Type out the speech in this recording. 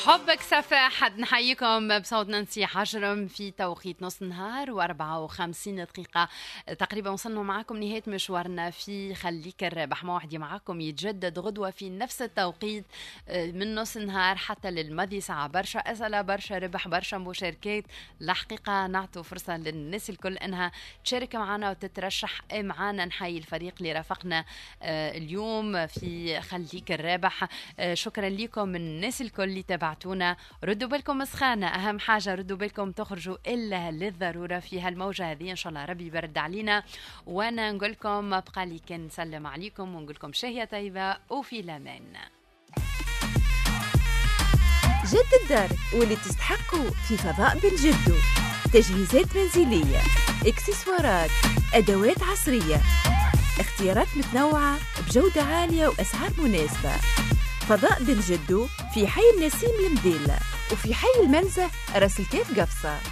حبك سفاح نحييكم بصوت نانسي حجرم في توقيت نص نهار و54 دقيقة تقريبا. وصلنا معكم نهاية مشوارنا في خليك الرابح. موعدي معكم يتجدد غدوة في نفس التوقيت من نص نهار حتى للماضي. ساعة برشا أسئلة، برشا ربح، برشا مشاركات. الحقيقة نعطوا فرصة للناس الكل أنها تشارك معنا وتترشح معنا. نحيي الفريق اللي رافقنا اليوم في خليك الرابح. شكرا لكم الناس الكل اللي تابعتونا. ردوا بالكم سخانة، أهم حاجة ردوا بالكم تخرجوا إلا للضرورة في هالموجة هذه. إن شاء الله ربي يبرد علينا. وأنا نقول لكم بقى لي كان نسلم عليكم ونقول لكم شهية طيبة وفي الأمان. جد الدار واللي تستحقوا في فضاء بن جدو. تجهيزات منزلية، إكسسوارات، أدوات عصرية، اختيارات متنوعة بجودة عالية وأسعار مناسبة. فضاء بن جدو في حي النسيم المدينة وفي حي المنزه راس الكيف قفصة.